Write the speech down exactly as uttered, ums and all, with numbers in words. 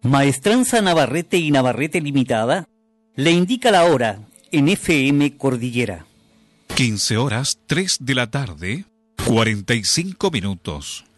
Maestranza Navarrete y Navarrete Limitada le indica la hora en F M Cordillera. quince horas tres de la tarde, cuarenta y cinco minutos.